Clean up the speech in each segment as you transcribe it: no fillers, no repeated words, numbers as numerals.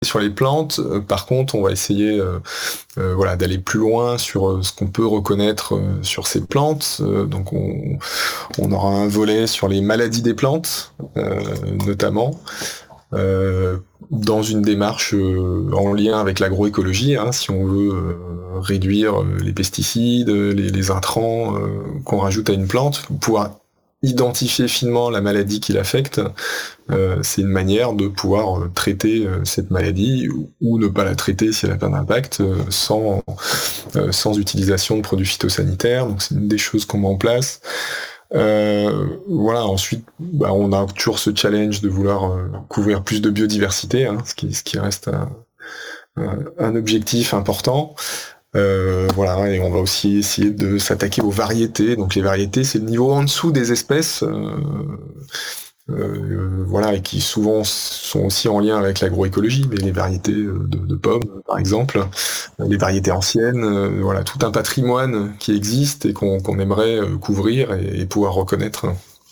sur les plantes. Par contre, on va essayer d'aller plus loin sur ce qu'on peut reconnaître sur ces plantes. Donc on aura un volet sur les maladies des plantes, notamment, dans une démarche en lien avec l'agroécologie, hein, si on veut réduire les pesticides, les intrants qu'on rajoute à une plante, pouvoir identifier finement la maladie qui l'affecte, c'est une manière de pouvoir traiter cette maladie ou ne pas la traiter si elle n'a pas d'impact sans utilisation de produits phytosanitaires. Donc c'est une des choses qu'on met en place. Ensuite, on a toujours ce challenge de vouloir couvrir plus de biodiversité, hein, ce qui reste un objectif important. Et on va aussi essayer de s'attaquer aux variétés. Donc les variétés, c'est le niveau en dessous des espèces, et qui souvent sont aussi en lien avec l'agroécologie, mais les variétés de pommes, par exemple, les variétés anciennes, tout un patrimoine qui existe et qu'on aimerait couvrir et pouvoir reconnaître.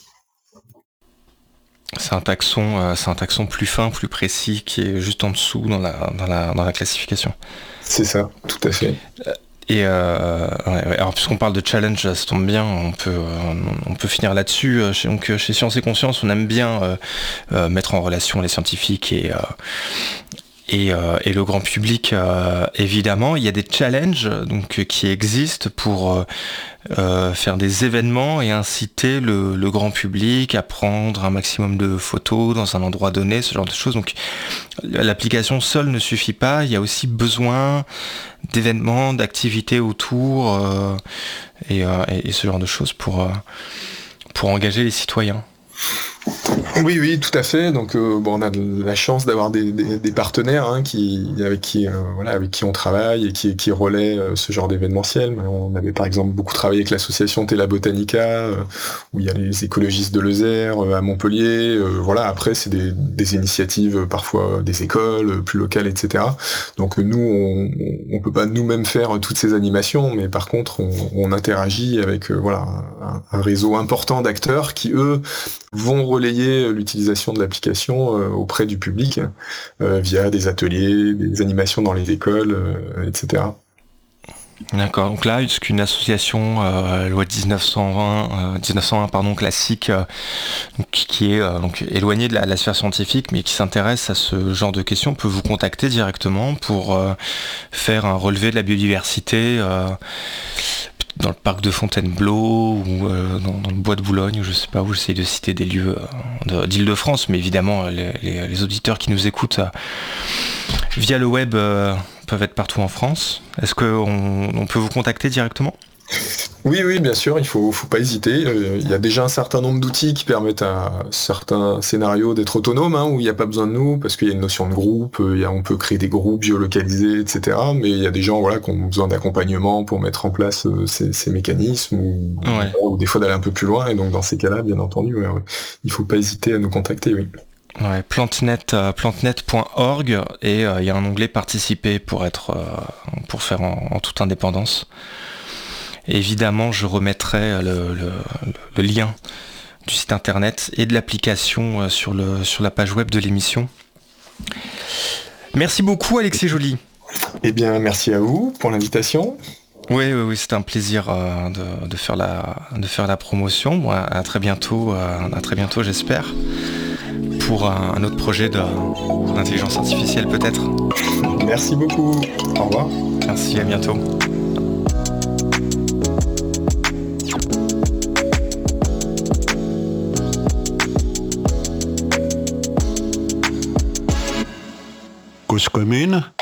C'est un taxon plus fin, plus précis, qui est juste en dessous dans la classification. C'est ça, tout à fait. Alors puisqu'on parle de challenge, ça tombe bien, on peut finir là-dessus. Chez Science et Conscience, on aime bien mettre en relation les scientifiques et le grand public, évidemment. Il y a des challenges qui existent pour faire des événements et inciter le grand public à prendre un maximum de photos dans un endroit donné, ce genre de choses. Donc l'application seule ne suffit pas, il y a aussi besoin d'événements, d'activités autour et ce genre de choses pour engager les citoyens. Oui, tout à fait. Donc, on a de la chance d'avoir des partenaires avec qui on travaille et qui relaient ce genre d'événementiel. On avait par exemple beaucoup travaillé avec l'association Tela Botanica, où il y a les écologistes de Lozère, à Montpellier. Après, c'est des initiatives parfois des écoles plus locales, etc. Donc nous, on peut pas nous-mêmes faire toutes ces animations, mais par contre, on interagit avec un réseau important d'acteurs qui, eux, vont relayer l'utilisation de l'application auprès du public via des ateliers, des animations dans les écoles, etc. D'accord, donc là, est-ce qu'une association loi 1901 classique, qui est éloignée de la sphère scientifique, mais qui s'intéresse à ce genre de questions, peut vous contacter directement pour faire un relevé de la biodiversité dans le parc de Fontainebleau ou dans le bois de Boulogne, ou je sais pas où, j'essaie de citer des lieux d'Île-de-France, mais évidemment les auditeurs qui nous écoutent via le web peuvent être partout en France. Est-ce qu'on peut vous contacter directement ? Oui, bien sûr, il faut pas hésiter. Il y a déjà un certain nombre d'outils qui permettent à certains scénarios d'être autonomes, où il n'y a pas besoin de nous, parce qu'il y a une notion de groupe, on peut créer des groupes géolocalisés, etc. Mais il y a des gens qui ont besoin d'accompagnement pour mettre en place ces mécanismes, ou des fois d'aller un peu plus loin, et donc dans ces cas-là, bien entendu, il faut pas hésiter à nous contacter, oui. Ouais, plantenet.org, et il y a un onglet participer pour faire en toute indépendance. Évidemment, je remettrai le lien du site internet et de l'application sur la page web de l'émission. Merci beaucoup, Alexis Joly. Eh bien, merci à vous pour l'invitation. Oui, c'était un plaisir de faire la promotion. Bon, à très bientôt, j'espère, pour un autre projet d'intelligence artificielle peut-être. Merci beaucoup. Au revoir. Merci, à bientôt. Cause commune